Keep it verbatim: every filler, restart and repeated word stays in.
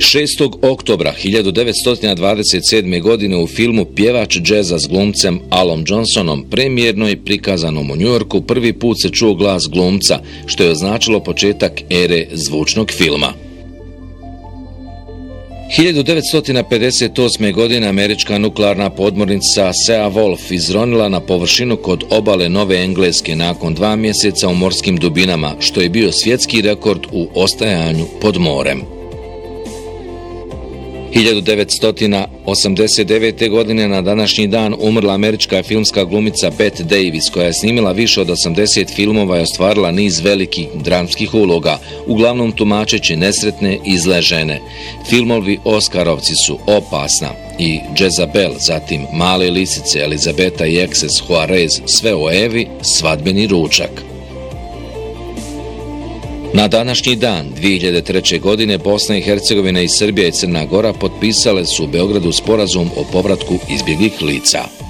šestog oktobra hiljadu devetsto dvadeset sedme. godine u filmu Pjevač džeza s glumcem Alom Johnsonom premijerno je prikazanom u Njujorku prvi put se čuo glas glumca, što je označilo početak ere zvučnog filma. hiljadu devetsto pedeset osme. godine američka nuklearna podmornica Sea Wolf izronila na površinu kod obale Nove Engleske nakon dva mjeseca u morskim dubinama, što je bio svjetski rekord u ostajanju pod morem. hiljadu devetsto osamdeset devete. godine na današnji dan umrla američka filmska glumica Bette Davis, koja je snimila više od osamdeset filmova i ostvarila niz velikih dramskih uloga, uglavnom tumačeći nesretne i zle žene. Filmovi Oskarovci su Opasna i Jezabel, zatim Male lisice, Elizabeta i Ekses Juarez, Sve o Evi, Svadbeni ručak. Na današnji dan dvije hiljade treće. godine Bosna i Hercegovina i Srbija i Crna Gora potpisale su u Beogradu sporazum o povratku izbjeglih lica.